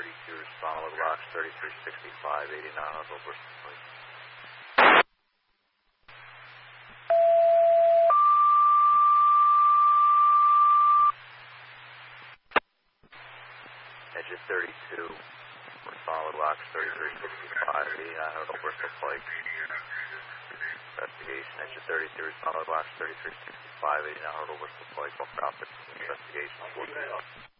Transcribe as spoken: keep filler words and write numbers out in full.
thirty-two, respond with rocks thirty-three sixty-five, eighty-nine Hurdle Bristol Pike. Engine thirty-two, respond with rocks thirty-three sixty-five, eighty-nine Hurdle Bristol Pike. Investigation, engine thirty-two, respond with rocks thirty-three sixty-five, eighty-nine Hurdle Bristol Pike. All traffic, investigation, fourteen.